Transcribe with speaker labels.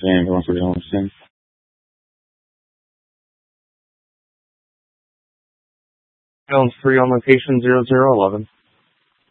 Speaker 1: ambulance for Williamson.
Speaker 2: Jones 3 on location 0011.